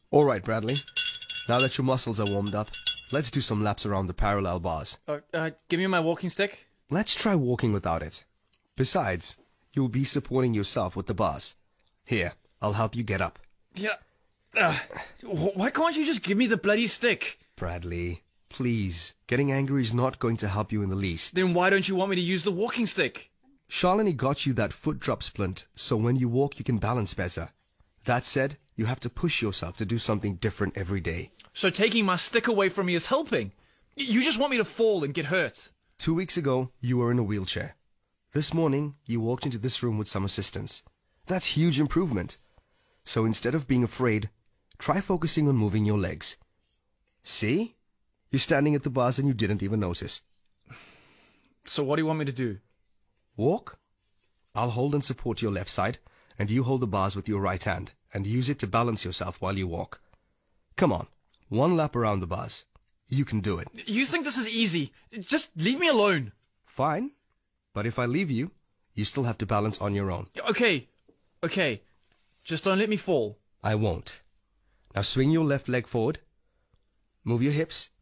All right, Bradley. Now that your muscles are warmed up, let's do some laps around the parallel bars. Give me my walking stick. Let's try walking without it. Besides, you'll be supporting yourself with the bars. Here, I'll help you get up. Yeah. Why can't you just give me the bloody stick? Bradley, please. Getting angry is not going to help you in the least. Then why don't you want me to use the walking stick? Shalini got you that foot drop splint, so when you walk you can balance better. That said, you have to push yourself to do something different every day. So taking my stick away from me is helping? You just want me to fall and get hurt? 2 weeks ago, you were in a wheelchair. This morning, you walked into this room with some assistance. That's huge improvement. So instead of being afraid, try focusing on moving your legs. See? You're standing at the bars and you didn't even notice. So what do you want me to do? Walk. I'll hold and support your left side, and you hold the bars with your right hand, and use it to balance yourself while you walk. Come on, 1 lap around the bars. You can do it. You think this is easy? Just leave me alone. Fine. But if I leave you, you still have to balance on your own. Okay. Just don't let me fall. I won't. Now swing your left leg forward. Move your hips.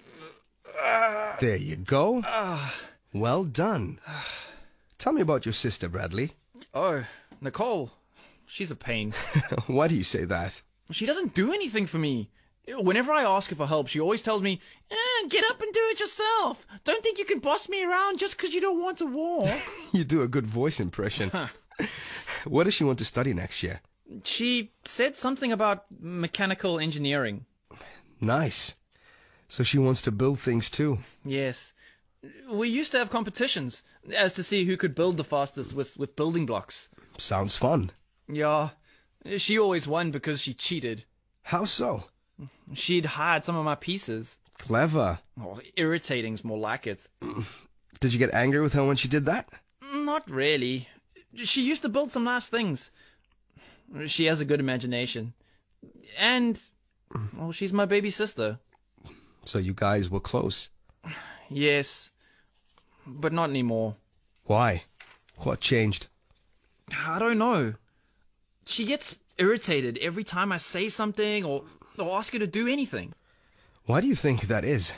There you go. Well done. Tell me about your sister, Bradley. Oh, Nicole. She's a pain. Why do you say that? She doesn't do anything for me. Whenever I ask her for help, she always tells me, get up and do it yourself. Don't think you can boss me around just because you don't want to walk. You do a good voice impression. What does she want to study next year? She said something about mechanical engineering. Nice. So she wants to build things too. Yes. We used to have competitions as to see who could build the fastest with building blocks. Sounds fun. Yeah. She always won because she cheated. How so? She'd hide some of my pieces. Clever. Oh, irritating's more like it. Did you get angry with her when she did that? Not really. She used to build some nice things. She has a good imagination. And, well, she's my baby sister. So you guys were close? Yes, but not anymore. Why? What changed? I don't know. She gets irritated every time I say something or ask her to do anything. Why do you think that is?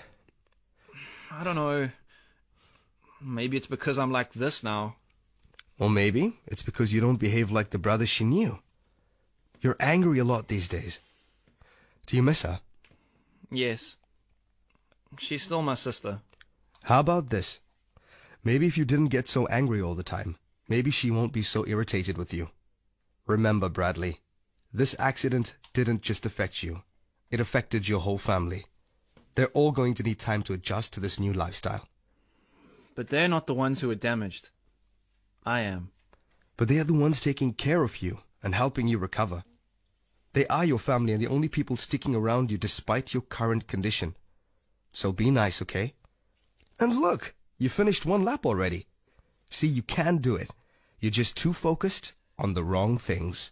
I don't know. Maybe it's because I'm like this now. Or maybe it's because you don't behave like the brother she knew. You're angry a lot these days. Do you miss her? Yes. She's still my sister. How about this? Maybe if you didn't get so angry all the time, maybe she won't be so irritated with you. Remember, Bradley, this accident didn't just affect you. It affected your whole family. They're all going to need time to adjust to this new lifestyle. But they're not the ones who are damaged. I am. But they are the ones taking care of you and helping you recover. They are your family and the only people sticking around you despite your current condition. So be nice, okay? And look, you finished 1 lap already. See, you can do it. You're just too focused on the wrong things.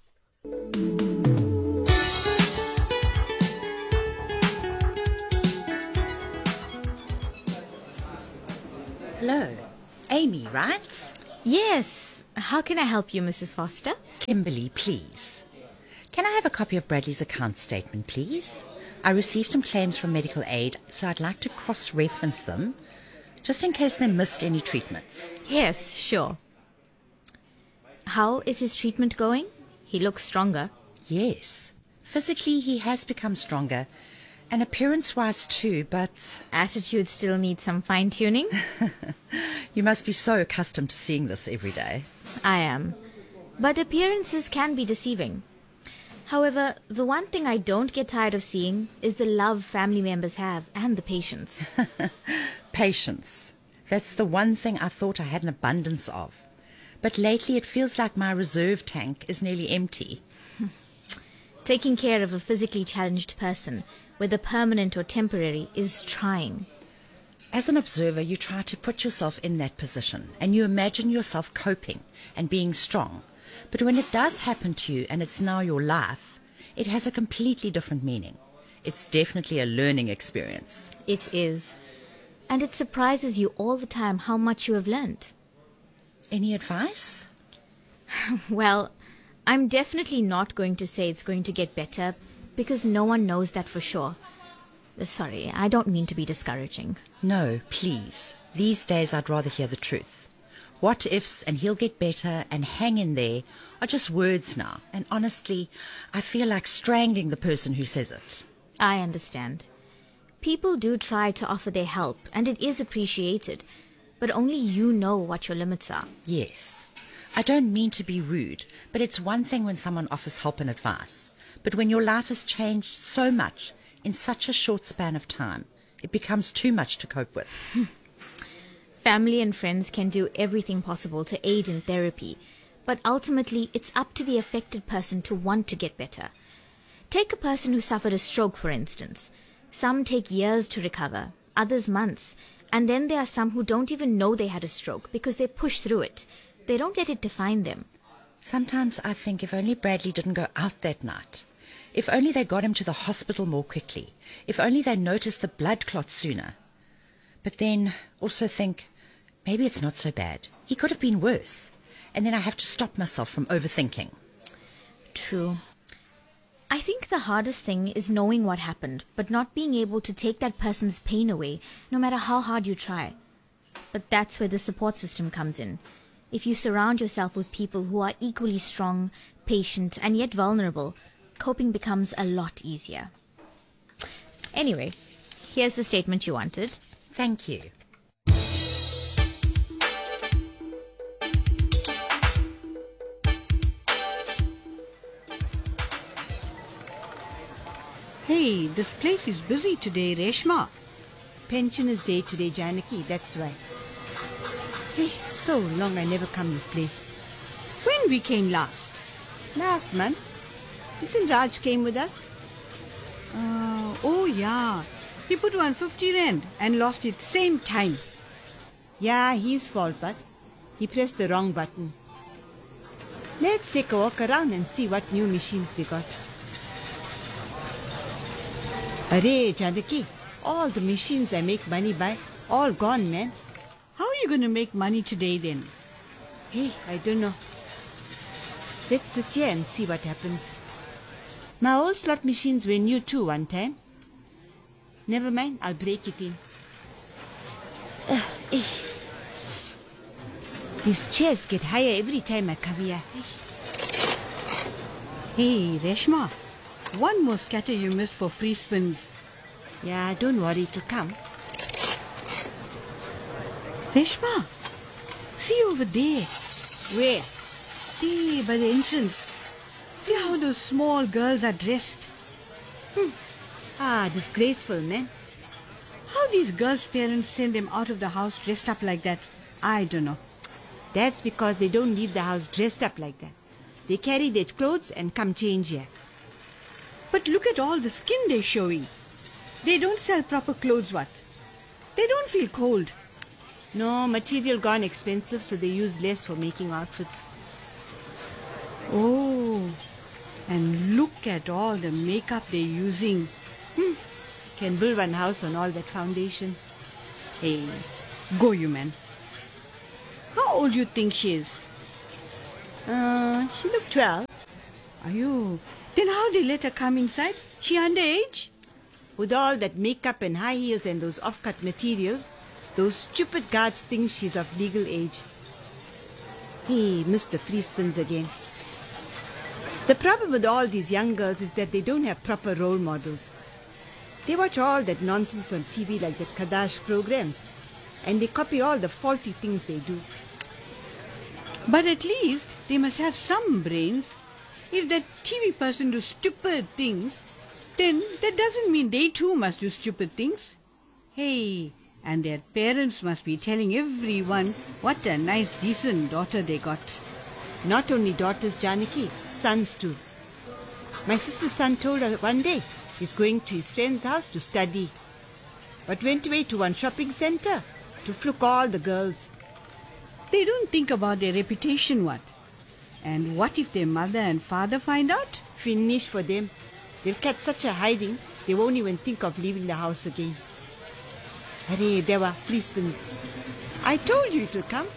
Hello. Amy, right? Yes. How can I help you, Mrs. Foster? Kimberly, please. Can I have a copy of Bradley's account statement, please? I received some claims from medical aid, so I'd like to cross-reference them, just in case they missed any treatments. Yes, sure. How is his treatment going? He looks stronger. Yes. Physically, he has become stronger, and appearance-wise too, but... Attitude still needs some fine-tuning. You must be so accustomed to seeing this every day. I am. But appearances can be deceiving. However, the one thing I don't get tired of seeing is the love family members have and the patience. Patience. That's the one thing I thought I had an abundance of. But lately it feels like my reserve tank is nearly empty. Taking care of a physically challenged person, whether permanent or temporary, is trying. As an observer, you try to put yourself in that position and you imagine yourself coping and being strong. But when it does happen to you and it's now your life, it has a completely different meaning. It's definitely a learning experience. It is. And it surprises you all the time how much you have learnt. Any advice? Well, I'm definitely not going to say it's going to get better, because no one knows that for sure. Sorry, I don't mean to be discouraging. No, please. These days I'd rather hear the truth. What ifs and he'll get better and hang in there are just words now. And honestly, I feel like strangling the person who says it. I understand. People do try to offer their help, and it is appreciated. But only you know what your limits are. Yes. I don't mean to be rude, but it's one thing when someone offers help and advice. But when your life has changed so much in such a short span of time, it becomes too much to cope with. Family and friends can do everything possible to aid in therapy, but ultimately it's up to the affected person to want to get better. Take a person who suffered a stroke, for instance. Some take years to recover, others months, and then there are some who don't even know they had a stroke because they push through it. They don't let it define them. Sometimes I think if only Bradley didn't go out that night, if only they got him to the hospital more quickly, if only they noticed the blood clot sooner. But then also think, maybe it's not so bad. He could have been worse. And then I have to stop myself from overthinking. True. I think the hardest thing is knowing what happened, but not being able to take that person's pain away, no matter how hard you try. But that's where the support system comes in. If you surround yourself with people who are equally strong, patient, and yet vulnerable, coping becomes a lot easier. Anyway, here's the statement you wanted. Thank you. Hey, this place is busy today, Reshma. Pensioners' Day today, Janaki, that's why. Hey, so long I never come this place. When we came last? Last month. Isn't Raj came with us? Oh yeah. He put 150 rand and lost it same time. Yeah, his fault, but he pressed the wrong button. Let's take a walk around and see what new machines they got. Arey, Janaki, all the machines I make money by, all gone, man. How are you going to make money today then? Hey, I don't know. Let's sit here and see what happens. My old slot machines were new too one time. Never mind, I'll break it in. These chairs get higher every time I come here. Hey, Reshma. One more scatter you missed for free spins. Yeah, don't worry, it'll come. Reshma, see over there. Where? See, by the entrance. See how those small girls are dressed. Disgraceful, man. How these girls' parents send them out of the house dressed up like that, I don't know. That's because they don't leave the house dressed up like that. They carry their clothes and come change here. But look at all the skin they're showing. They don't sell proper clothes, what? They don't feel cold. No, material gone expensive, so they use less for making outfits. Oh, and look at all the makeup they're using. Can build one house on all that foundation. Hey, go you man. How old do you think she is? She looked 12. Are you? Then how they let her come inside? She underage? With all that makeup and high heels and those off-cut materials, those stupid guards think she's of legal age. Hey, Mr. Free Spins again. The problem with all these young girls is that they don't have proper role models. They watch all that nonsense on TV like the Kadash programs, and they copy all the faulty things they do. But at least they must have some brains. If that TV person does stupid things, then that doesn't mean they too must do stupid things. Hey, and their parents must be telling everyone what a nice, decent daughter they got. Not only daughters, Janaki, sons too. My sister's son told her one day he's going to his friend's house to study, but went away to one shopping center to fluke all the girls. They don't think about their reputation, what? And what if their mother and father find out? Finish for them. They'll catch such a hiding, they won't even think of leaving the house again. Arey, Deva, Free Spins. I told you it will come.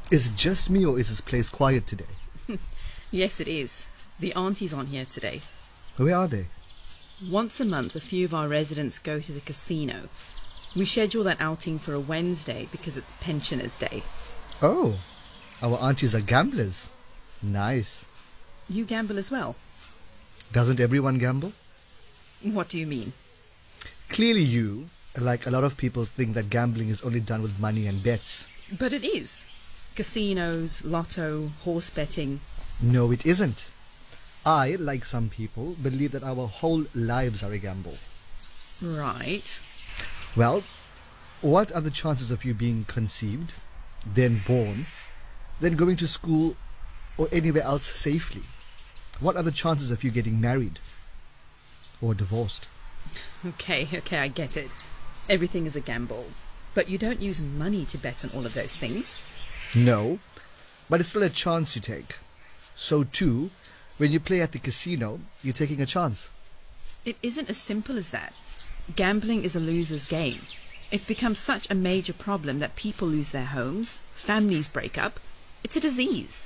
Is it just me or is this place quiet today? Yes, it is. The auntie's on here today. Where are they? Once a month, a few of our residents go to the casino. We schedule that outing for a Wednesday because it's Pensioners' Day. Oh, our aunties are gamblers. Nice. You gamble as well? Doesn't everyone gamble? What do you mean? Clearly you, like a lot of people, think that gambling is only done with money and bets. But it is. Casinos, lotto, horse betting. No, it isn't. I, like some people, believe that our whole lives are a gamble. Right. Well, what are the chances of you being conceived, then born, then going to school or anywhere else safely? What are the chances of you getting married or divorced? Okay, I get it. Everything is a gamble. But you don't use money to bet on all of those things. No, but it's still a chance you take. So too, when you play at the casino, you're taking a chance. It isn't as simple as that. Gambling is a loser's game. It's become such a major problem that people lose their homes, families break up. It's a disease.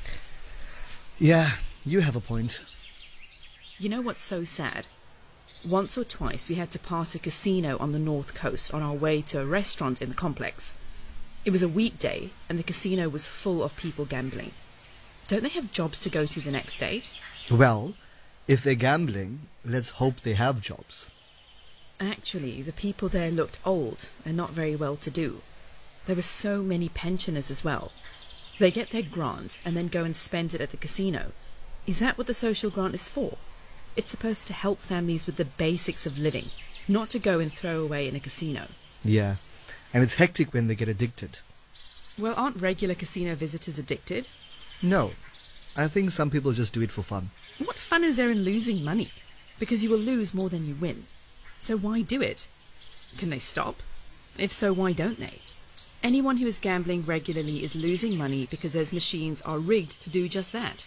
Yeah, you have a point. You know what's so sad? Once or twice we had to pass a casino on the north coast on our way to a restaurant in the complex. It was a weekday and the casino was full of people gambling. Don't they have jobs to go to the next day? Well, if they're gambling, let's hope they have jobs. Actually, the people there looked old and not very well to do. There were so many pensioners as well. They get their grant and then go and spend it at the casino. Is that what the social grant is for? It's supposed to help families with the basics of living, not to go and throw away in a casino. Yeah, and it's hectic when they get addicted. Well, aren't regular casino visitors addicted? No, I think some people just do it for fun. What fun is there in losing money? Because you will lose more than you win. So why do it? Can they stop? If so, why don't they? Anyone who is gambling regularly is losing money because those machines are rigged to do just that.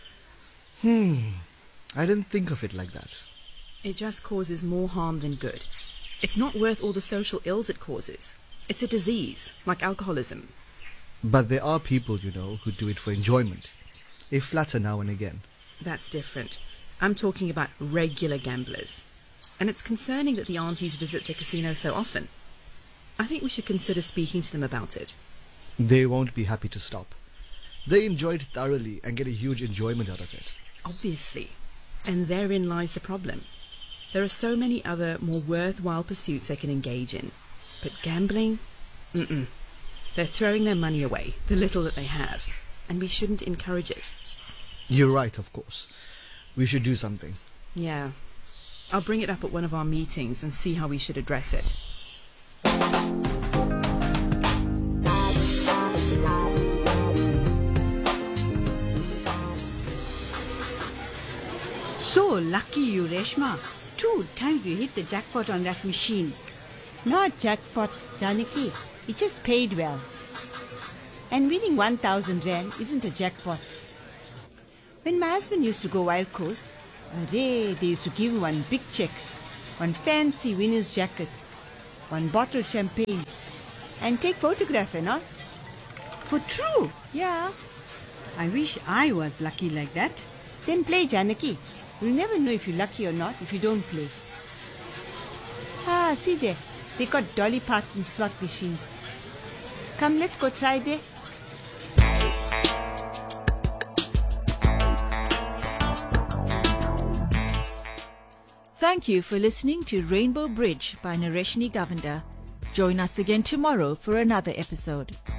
I didn't think of it like that. It just causes more harm than good. It's not worth all the social ills it causes. It's a disease, like alcoholism. But there are people, you know, who do it for enjoyment. They flatter now and again. That's different. I'm talking about regular gamblers. And it's concerning that the aunties visit the casino so often. I think we should consider speaking to them about it. They won't be happy to stop. They enjoy it thoroughly and get a huge enjoyment out of it. Obviously. And therein lies the problem. There are so many other, more worthwhile pursuits they can engage in. But gambling? They're throwing their money away, the little that they have. And we shouldn't encourage it. You're right, of course. We should do something. Yeah. I'll bring it up at one of our meetings and see how we should address it. So lucky you, Reshma. 2 times you hit the jackpot on that machine. Not jackpot, Janaki. It just paid well. And winning 1,000 rand isn't a jackpot. When my husband used to go Wild Coast, they used to give him one big check, one fancy winner's jacket, one bottle champagne, and take photograph and all. For true. Yeah. I wish I was lucky like that. Then play, Janaki. You'll never know if you're lucky or not if you don't play. Ah, see there. They got Dolly Parton slot machines. Come, let's go try there. Thank you for listening to Rainbow Bridge by Nareshni Govender. Join us again tomorrow for another episode.